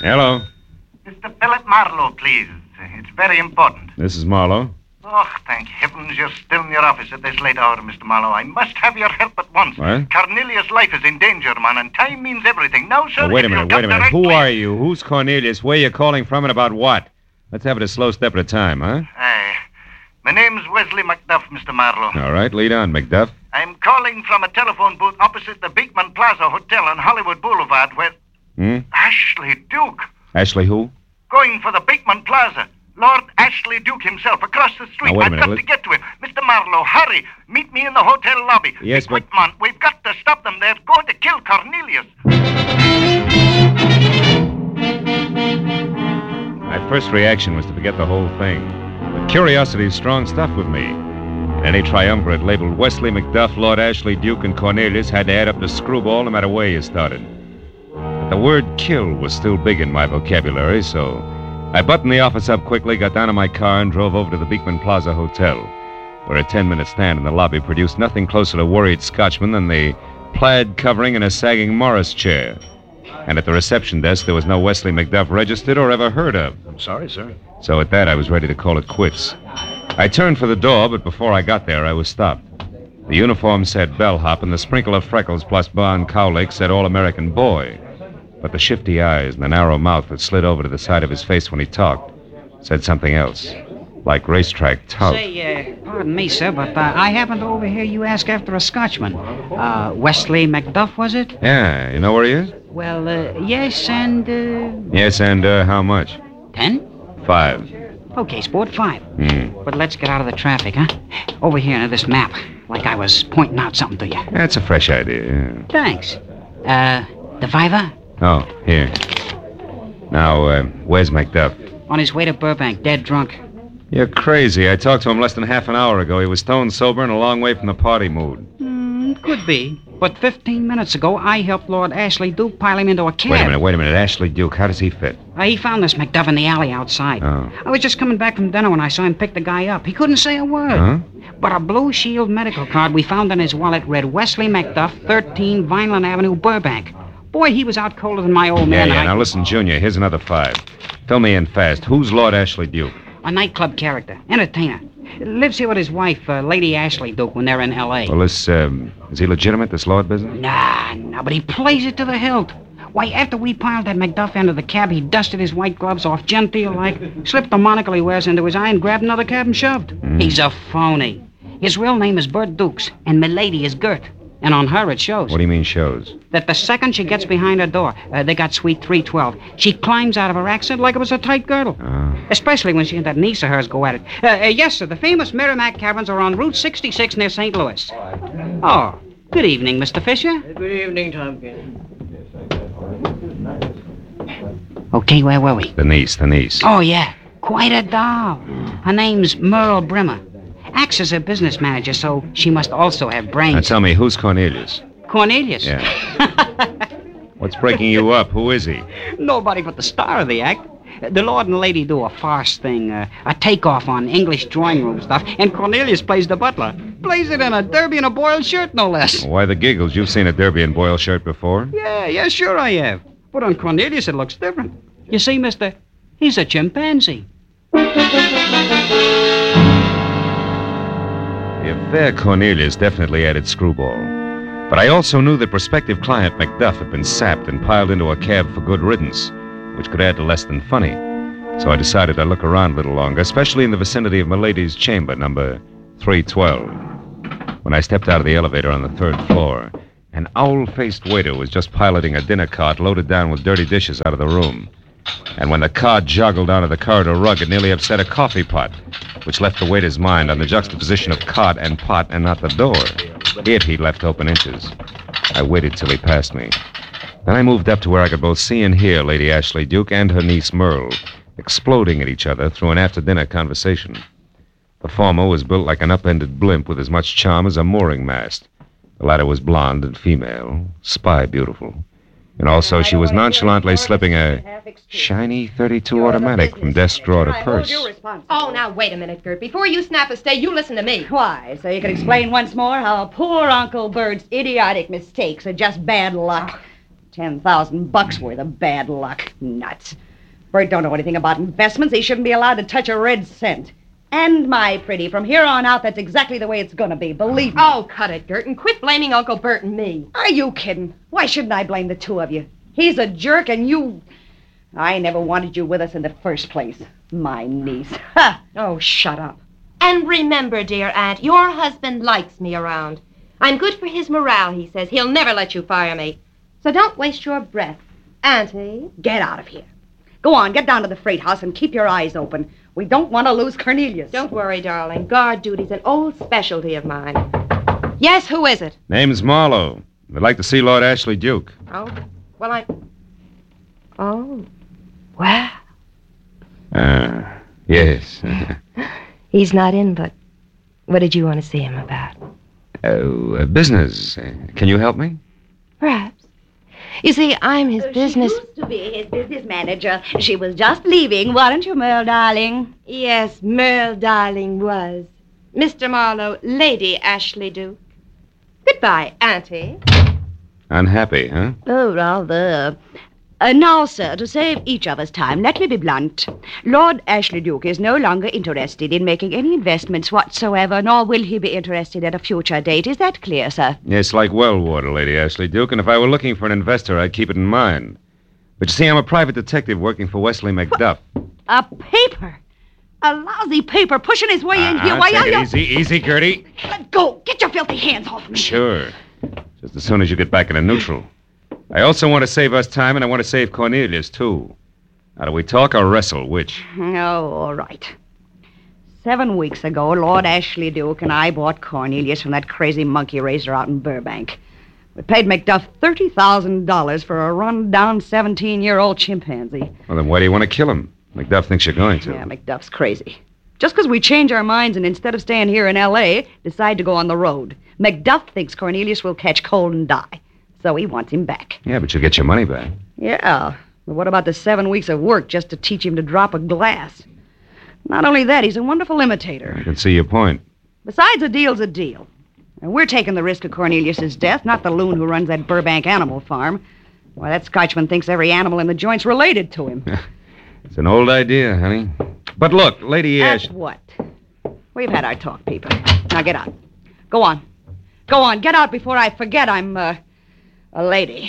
Hello. Mr. Philip Marlowe, please. It's very important. This is Marlowe. Oh, thank heavens you're still in your office at this late hour, Mr. Marlowe. I must have your help at once. What? Cornelius' life is in danger, man, and time means everything. Now, sir, Wait a if you'll minute. come Who directly- are you? Who's Cornelius? Where you calling from and about what? Let's have it a slow step at a time, huh? Aye. My name's Wesley Macduff, Mr. Marlowe. All right, lead on, Macduff. I'm calling from a telephone booth opposite the Beekman Plaza Hotel on Hollywood Boulevard where... Ashley Duke. Ashley who? Going for the Beekman Plaza. Lord Ashley Duke himself, across the street. Now, wait a I've minute, got to get to him. Mr. Marlowe, hurry. Meet me in the hotel lobby. Yes, Be quick, man. We've got to stop them. They're going to kill Cornelius. My first reaction was to forget the whole thing. But curiosity is strong stuff with me. Any triumvirate labeled Wesley Macduff, Lord Ashley Duke, and Cornelius had to add up to screwball no matter where you started. But the word kill was still big in my vocabulary, so I buttoned the office up quickly, got down in my car, and drove over to the Beekman Plaza Hotel, where a 10-minute stand in the lobby produced nothing closer to worried Scotchman than the plaid covering and a sagging Morris chair. And at the reception desk, there was no Wesley Macduff registered or ever heard of. I'm sorry, sir. So at that, I was ready to call it quits. I turned for the door, but before I got there, I was stopped. The uniform said bellhop, and the sprinkle of freckles plus Bon Cowlick said all-American boy. But the shifty eyes and the narrow mouth that slid over to the side of his face when he talked said something else, like racetrack tout. Say, pardon me, sir, but I happened to overhear you ask after a Scotchman. Wesley Macduff, was it? Yeah, you know where he is? Well, yes, and, Yes, and how much? 10? 5. Okay, sport, 5. But let's get out of the traffic, huh? Over here into this map, like I was pointing out something to you. That's a fresh idea, yeah. Thanks. The Viva? Oh, here. Now, where's Macduff? On his way to Burbank, dead drunk. You're crazy. I talked to him less than half an hour ago. He was stone sober and a long way from the party mood. Could be. But 15 minutes ago, I helped Lord Ashley Duke pile him into a cab. Wait a minute. Ashley Duke, how does he fit? He found this Macduff in the alley outside. Oh. I was just coming back from dinner when I saw him pick the guy up. He couldn't say a word. Huh? But a Blue Shield medical card we found in his wallet read Wesley Macduff, 13 Vineland Avenue, Burbank. Boy, he was out colder than my old man. Yeah. Now listen, Junior, here's another 5. Fill me in fast. Who's Lord Ashley Duke? A nightclub character. Entertainer. Lives here with his wife, Lady Ashley Duke, when they're in L.A. Well, is he legitimate, this Lord business? Nah, but he plays it to the hilt. Why, after we piled that Macduff into the cab, he dusted his white gloves off genteel-like, slipped the monocle he wears into his eye, and grabbed another cab and shoved. He's a phony. His real name is Bert Dukes, and Milady is Gert. And on her, it shows. What do you mean, shows? That the second she gets behind her door, they got suite 312, she climbs out of her accent like it was a tight girdle. Especially when she and that niece of hers go at it. Yes, sir, the famous Merrimack Caverns are on Route 66 near St. Louis. Oh, good evening, Mr. Fisher. Good evening, Tompkins. Okay, where were we? The niece. Oh, yeah. Quite a doll. Her name's Merle Brimmer. Acts as a business manager, so she must also have brains. Now tell me, who's Cornelius? Cornelius? Yeah. What's breaking you up? Who is he? Nobody but the star of the act. The Lord and Lady do a farce thing, a takeoff on English drawing room stuff, and Cornelius plays the butler. Plays it in a derby and a boiled shirt, no less. Well, why the giggles? You've seen a derby and boil shirt before. Yeah, sure I have. But on Cornelius, it looks different. You see, mister, he's a chimpanzee. The affair Cornelius definitely added screwball. But I also knew that prospective client Macduff had been sapped and piled into a cab for good riddance, which could add to less than funny. So I decided I'd look around a little longer, especially in the vicinity of Milady's chamber, number 312. When I stepped out of the elevator on the 3rd floor, an owl-faced waiter was just piloting a dinner cart loaded down with dirty dishes out of the room. And when the cart joggled onto the corridor rug, it nearly upset a coffee pot, which left the waiter's mind on the juxtaposition of cart and pot and not the door. It he left open inches. I waited till he passed me. Then I moved up to where I could both see and hear Lady Ashley Duke and her niece Merle exploding at each other through an after-dinner conversation. The former was built like an upended blimp with as much charm as a mooring mast. The latter was blonde and female, spy beautiful. And also, she was nonchalantly slipping a shiny .32 automatic from desk drawer to purse. Oh, now, wait a minute, Gert. Before you snap a stay, you listen to me. Why? So you can explain once more how poor Uncle Bert's idiotic mistakes are just bad luck. $10,000 worth of bad luck. Nuts. Bert don't know anything about investments. He shouldn't be allowed to touch a red cent. And my pretty, from here on out, that's exactly the way it's going to be. Believe me. Oh, cut it, Gert, and quit blaming Uncle Bert and me. Are you kidding? Why shouldn't I blame the two of you? He's a jerk, and you... I never wanted you with us in the first place. My niece. Ha! Oh, shut up. And remember, dear Aunt, your husband likes me around. I'm good for his morale, he says. He'll never let you fire me. So don't waste your breath. Auntie? Get out of here. Go on, get down to the freight house and keep your eyes open. We don't want to lose Cornelius. Don't worry, darling. Guard duty's an old specialty of mine. Yes, who is it? Name's Marlowe. I'd like to see Lord Ashley Duke. Oh, well, Oh, well. Yes. He's not in, but what did you want to see him about? Business. Can you help me? Perhaps. You see, I'm his business... She used to be his business manager. She was just leaving, wasn't you, Merle, darling? Yes, Merle, darling, was. Mr. Marlowe, Lady Ashley Duke. Goodbye, Auntie. Unhappy, huh? Oh, rather. Now, sir, to save each of us time, let me be blunt. Lord Ashley Duke is no longer interested in making any investments whatsoever, nor will he be interested at a future date. Is that clear, sir? Yes, like well water, Lady Ashley Duke, and if I were looking for an investor, I'd keep it in mind. But you see, I'm a private detective working for Wesley McDuff. A paper? A lousy paper pushing his way in here. Why are you... Easy, Gertie. Let go. Get your filthy hands off me. Sure. Just as soon as you get back into neutral. I also want to save us time, and I want to save Cornelius, too. Now, do we talk or wrestle? Which? Oh, all right. 7 weeks ago, Lord Ashley Duke and I bought Cornelius from that crazy monkey raiser out in Burbank. We paid McDuff $30,000 for a run-down 17-year-old chimpanzee. Well, then why do you want to kill him? McDuff thinks you're going to. Yeah, McDuff's crazy. Just because we change our minds and instead of staying here in L.A., decide to go on the road. McDuff thinks Cornelius will catch cold and die. So he wants him back. Yeah, but you'll get your money back. Yeah, but what about the 7 weeks of work just to teach him to drop a glass? Not only that, he's a wonderful imitator. I can see your point. Besides, a deal's a deal. And we're taking the risk of Cornelius's death, not the loon who runs that Burbank animal farm. Why, that Scotchman thinks every animal in the joint's related to him. It's an old idea, honey. But look, Lady Ash... What? We've had our talk, Peeper. Now get out. Go on. Go on, get out before I forget I'm, a lady.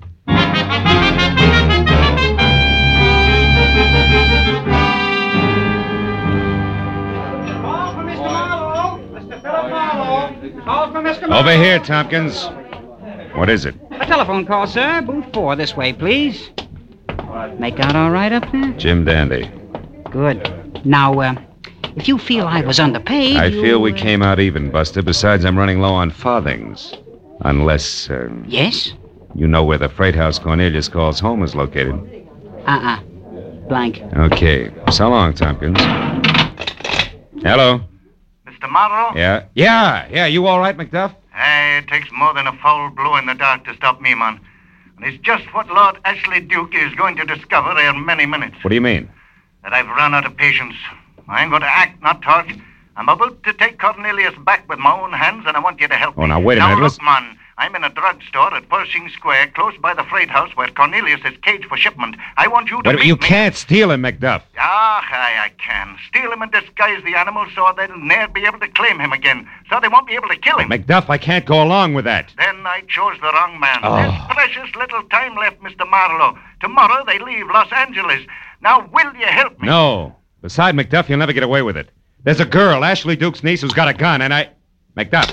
Call for Mr. Marlowe. Mr. Philip Marlowe. Call for Mr. Marlowe. Over here, Tompkins. What is it? A telephone call, sir. Booth 4, this way, please. Make out all right up there? Jim Dandy. Good. Now, if you feel I was underpaid... I feel we came out even, Buster. Besides, I'm running low on farthings. Unless, Yes? you know where the freight house Cornelius calls home is located. Blank. Okay. So long, Tompkins. Hello? Mr. Marlowe? Yeah. You all right, McDuff? Hey, it takes more than a foul blow in the dark to stop me, man. And it's just what Lord Ashley Duke is going to discover in many minutes. What do you mean? That I've run out of patience. I ain't going to act, not talk. I'm about to take Cornelius back with my own hands, and I want you to help me. Oh, now, wait a minute. Now, look, Listen. man. I'm in a drugstore at Pershing Square, close by the freight house where Cornelius is caged for shipment. I want you to But meet you me. can't steal him, McDuff. I can. Steal him and disguise the animal so they'll ne'er be able to claim him again. So they won't be able to kill him. McDuff, I can't go along with that. Then I chose the wrong man. Oh. There's precious little time left, Mr. Marlowe. Tomorrow they leave Los Angeles. Now, will you help me? No. Beside McDuff, you'll never get away with it. There's a girl, Ashley Duke's niece, who's got a gun, and I... McDuff!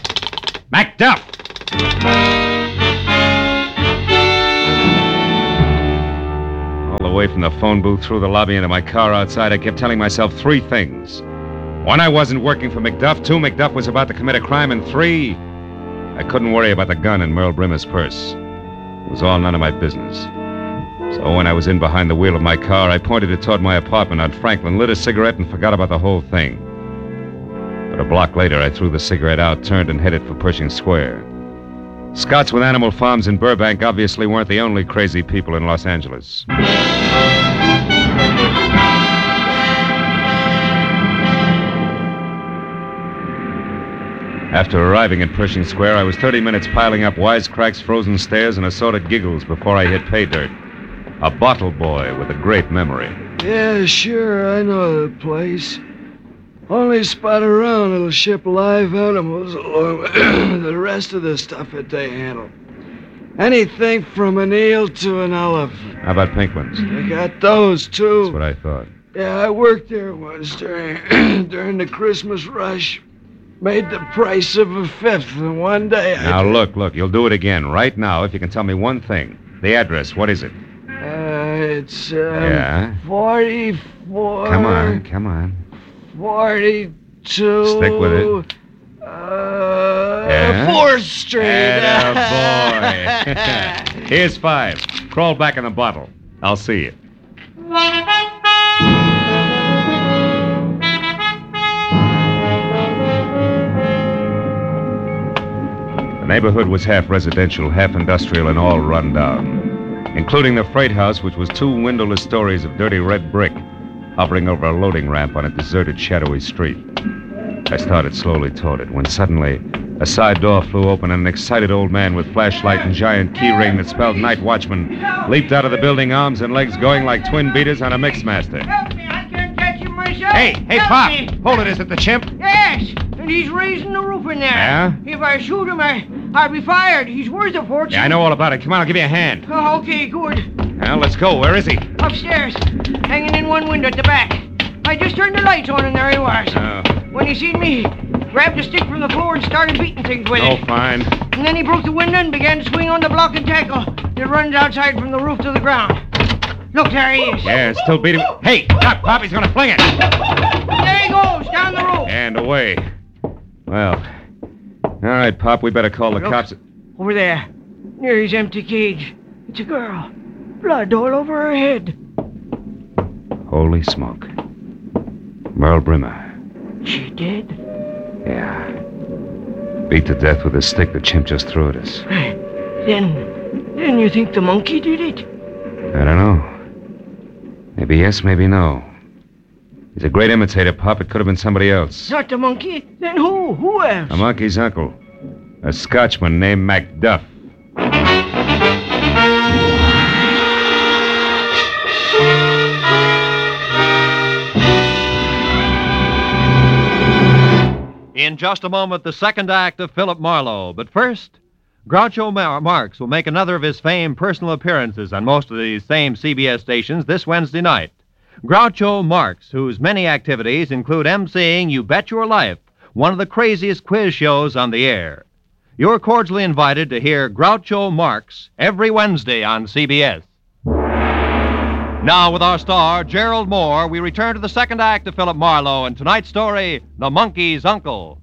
All the way from the phone booth through the lobby into my car outside, I kept telling myself 3 things. 1, I wasn't working for McDuff. 2, McDuff was about to commit a crime. And 3, I couldn't worry about the gun in Merle Brimmer's purse. It was all none of my business. So when I was in behind the wheel of my car, I pointed it toward my apartment on Franklin, lit a cigarette, and forgot about the whole thing. But a block later, I threw the cigarette out, turned, and headed for Pershing Square. Scots with animal farms in Burbank obviously weren't the only crazy people in Los Angeles. After arriving at Pershing Square, I was 30 minutes piling up wisecracks, frozen stares, and assorted giggles before I hit pay dirt. A bottle boy with a great memory. Yeah, sure, I know the place. Only spot around that'll ship live animals along with the rest of the stuff that they handle. Anything from an eel to an elephant. How about pink ones? They got those, too. That's what I thought. Yeah, I worked there once during the Christmas rush. Made the price of a fifth in one day. Now, look, you'll do it again right now if you can tell me one thing. The address, what is it? It's, Yeah? 44... Come on. 42... Stick with it. Yeah? 4th Street. Attaboy. Here's 5. Crawl back in the bottle. I'll see you. The neighborhood was half residential, half industrial, and all run down, including the freight house, which was 2 windowless stories of dirty red brick hovering over a loading ramp on a deserted, shadowy street. I started slowly toward it when suddenly a side door flew open and an excited old man with flashlight and giant key ring that spelled night watchman leaped out of the building, arms and legs going like twin beaters on a Mixmaster. Help me, I can't catch him myself. Hey, Help Pop! me. Hold it, is it the chimp? Yes, and he's raising the roof in there. Yeah? If I shoot him, I'll be fired. He's worth a fortune. Yeah, I know all about it. Come on, I'll give you a hand. Oh, okay, good. Now, let's go. Where is he? Upstairs, hanging in one window at the back. I just turned the lights on and there he was. Oh. When he seen me, grabbed a stick from the floor and started beating things with Oh, it. fine. And then he broke the window and began to swing on the block and tackle that runs outside from the roof to the ground. Look, there he is. Yeah, still beating. Hey, stop, Pop. He's going to fling it. There he goes, down the roof. And away. Well, all right, Pop. We better call the Look. cops. Over there, near his empty cage. It's a girl. Blood all over her head. Holy smoke. Merle Brimmer. She dead? Yeah. Beat to death with a stick the chimp just threw at us. Then you think the monkey did it? I don't know. Maybe yes, maybe no. He's a great imitator, Pop. It could have been somebody else. Not the monkey? Then who? Who else? A monkey's uncle. A Scotchman named Macduff. In just a moment, the second act of Philip Marlowe. But first, Groucho Marx will make another of his famed personal appearances on most of these same CBS stations this Wednesday night. Groucho Marx, whose many activities include emceeing You Bet Your Life, one of the craziest quiz shows on the air. You're cordially invited to hear Groucho Marx every Wednesday on CBS. Now, with our star, Gerald Moore, we return to the second act of Philip Marlowe and tonight's story, The Monkey's Uncle.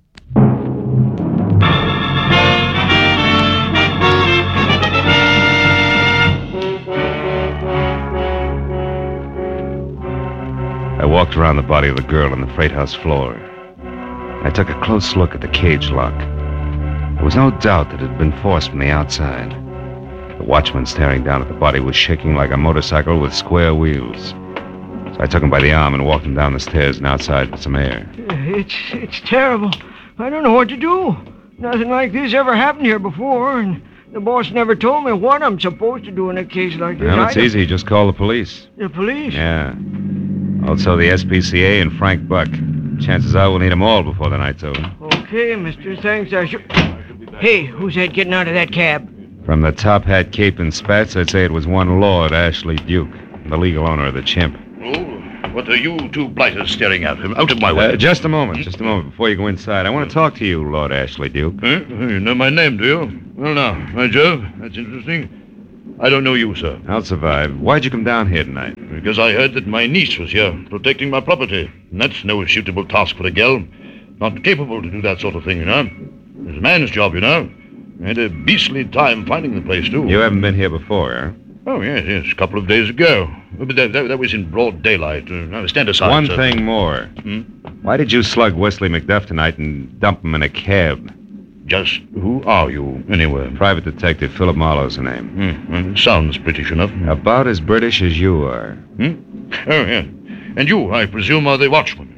I walked around the body of the girl on the freight house floor. I took a close look at the cage lock. There was no doubt that it had been forced from the outside. The watchman staring down at the body was shaking like a motorcycle with square wheels. So I took him by the arm and walked him down the stairs and outside for some air. It's terrible. I don't know what to do. Nothing like this ever happened here before, and the boss never told me what I'm supposed to do in a case like this. Well, it's easy. Just call the police. The police? Yeah. Also the SPCA and Frank Buck. Chances are we'll need them all before the night's over. Okay, mister. Thanks. Hey, who's that getting out of that cab? From the top hat, cape, and spats, I'd say it was one Lord Ashley Duke, the legal owner of the chimp. Oh, what are you two blighters staring at? Out of my way. Just a moment, before you go inside. I want to talk to you, Lord Ashley Duke. You know my name, do you? Well, now, by Jove, that's interesting. I don't know you, sir. I'll survive. Why'd you come down here tonight? Because I heard that my niece was here, protecting my property. And that's no suitable task for a girl. Not capable to do that sort of thing, you know. It's a man's job, you know. I had a beastly time finding the place, too. You haven't been here before, huh? Oh, yes, a couple of days ago. But that was in broad daylight. Now, stand aside, One sir. thing more. Why did you slug Wesley McDuff tonight and dump him in a cab? Just who are you, anyway? Private Detective Philip Marlowe's the name. Sounds British enough. About as British as you are. Oh, yeah. And you, I presume, are the watchman.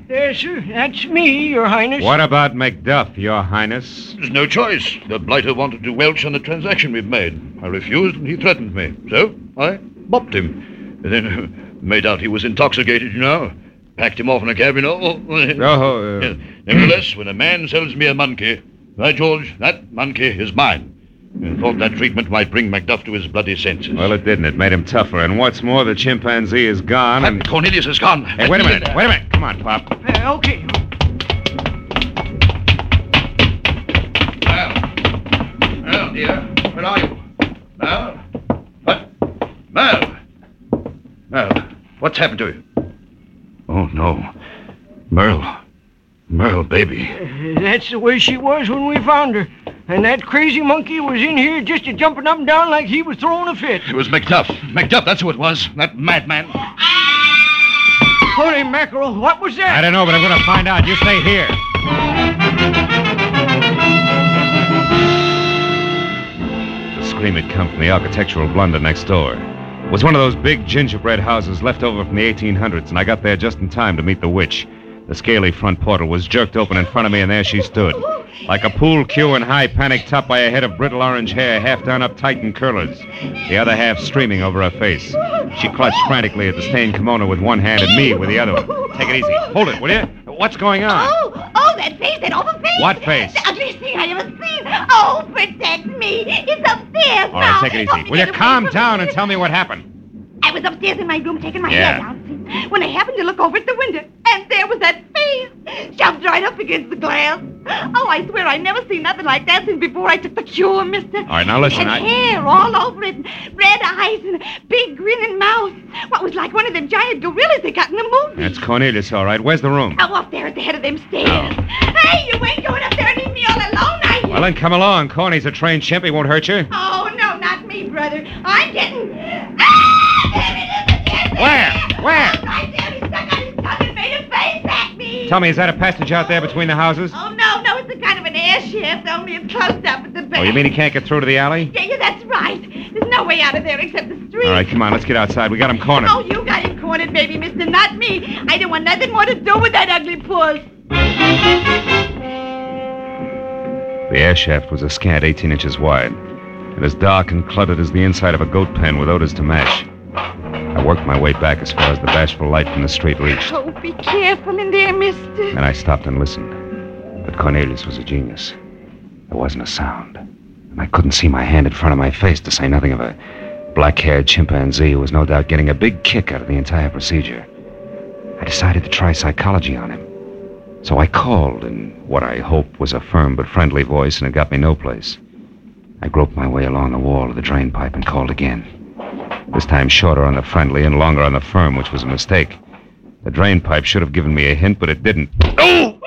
Yes, sir. That's me, Your Highness. What about Macduff, Your Highness? There's no choice. The blighter wanted to welch on the transaction we've made. I refused, and he threatened me. So I bopped him. And then made out he was intoxicated, you know. Packed him off in a cab, you know. Oh, Nevertheless, when a man sells me a monkey, by George, that monkey is mine. I thought that treatment might bring Macduff to his bloody senses. Well, it didn't. It made him tougher. And what's more, the chimpanzee is gone, and... Cornelius is gone. Hey, wait a minute. Wait a minute. Come on, Pop. Okay. Well, dear, where are you? Merle? What? Merle? Merle, what's happened to you? Oh, no. Merle, baby. That's the way she was when we found her. And that crazy monkey was in here just jumping up and down like he was throwing a fit. It was Macduff. Macduff, that's who it was. That madman. Holy mackerel, what was that? I don't know, but I'm going to find out. You stay here. The scream had come from the architectural blunder next door. It was one of those big gingerbread houses left over from the 1800s, and I got there just in time to meet the witch. The scaly front portal was jerked open in front of me, and there she stood. Like a pool cue in high panic, topped by a head of brittle orange hair, half done up tight in curlers, the other half streaming over her face. She clutched frantically at the stained kimono with one hand and me with the other one. Take it easy. Hold it, will you? What's going on? Oh, that face, that awful face. What face? The ugliest thing I ever seen. Oh, protect me. It's upstairs All now. right, take it easy. Will you calm down and tell me what happened? I was upstairs in my room taking my hair down, see, when I happened to look over at the window, and there was that face shoved right up against the glass. Oh, I swear I never seen nothing like that since before I took the cure, mister. All right, now listen, It had hair all over it, and red eyes, and a big grinning mouth. What was like one of them giant gorillas they got in the movie. That's Cornelius, all right. Where's the room? Oh, up there at the head of them stairs. Hey, you ain't going up there and leave me all alone, are you? Well, then come along. Corny's a trained chimp. He won't hurt you. Oh, no, not me, brother. I'm getting... Where? Right there, he stuck out his tongue and made a face at me. Tell me, is that a passage out there between the houses? Oh, no, it's a kind of an air shaft, only it's closed up at the back. Oh, you mean he can't get through to the alley? Yeah, that's right. There's no way out of there except the street. All right, come on, let's get outside. We got him cornered. Oh, you got him cornered, baby, mister, not me. I don't want nothing more to do with that ugly puss. The air shaft was a scant 18 inches wide, and as dark and cluttered as the inside of a goat pen with odors to match. I worked my way back as far as the bashful light from the street reached. Oh, be careful in there, mister. Then I stopped and listened. But Cornelius was a genius. There wasn't a sound. And I couldn't see my hand in front of my face, to say nothing of a black-haired chimpanzee who was no doubt getting a big kick out of the entire procedure. I decided to try psychology on him. So I called in what I hoped was a firm but friendly voice, and it got me no place. I groped my way along the wall of the drain pipe and called again. This time shorter on the friendly and longer on the firm, which was a mistake. The drain pipe should have given me a hint, but it didn't. Oh!